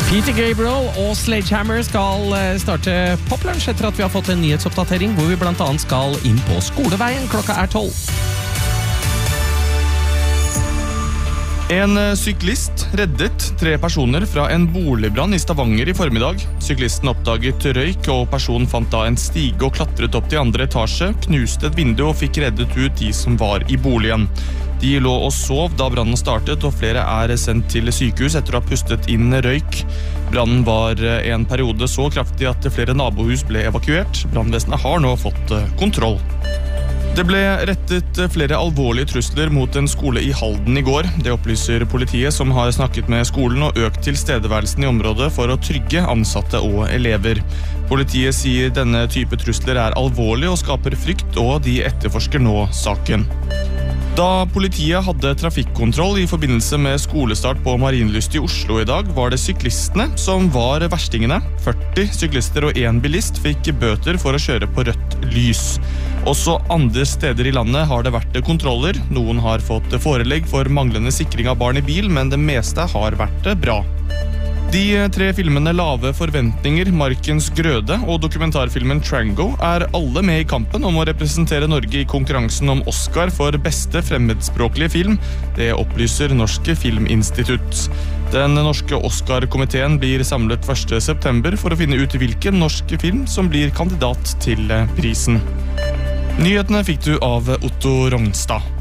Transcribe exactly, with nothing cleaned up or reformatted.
Peter Gabriel og Sledgehammer skal starte Poplunsj etter at vi har fått en nyhetsoppdatering hvor vi blant annet skal inn på skoleveien. Klokka er tolv. En syklist reddet tre personer fra en boligbrann i Stavanger i formiddag. Syklisten oppdaget røyk, og personen fant da en stige og klatret opp til andre etasje, knuste et vindu og fikk reddet ut de som var i boligen. De lå og sov da brannen startet, og flere er sendt til sykehus etter å ha pustet inn røyk. Brannen var en periode så kraftig at flere nabohus ble evakuert. Brannvesenet har nå fått kontroll. Det ble rettet flere alvorlige trusler mot en skole i Halden i går. Det opplyser politiet, som har snakket med skolen og økt tilstedeværelsen i området for å trygge ansatte og elever. Politiet sier denne type trusler er alvorlig og skaper frykt, og de etterforsker nå saken. Da politiet hadde trafikkontroll i forbindelse med skolestart på Marienlyst i Oslo i dag, var det syklistene som var verstingene. førti syklister og en bilist fikk bøter for å kjøre på rødt lys. Også andre steder i landet har det vært kontroller. Noen har fått forelegg for manglende sikring av barn i bil, men det meste har vært bra. De tre filmene Lave forventninger, Markens grøde og dokumentarfilmen Trango er alle med i kampen om å representere Norge i konkurransen om Oscar for beste fremmedspråklige film. Det opplyser Norske Filminstitutt. Den norske Oscar-komiteen blir samlet første september for å finne ut hvilken norsk film som blir kandidat til prisen. Nyhetene fikk du av Otto Rognstad.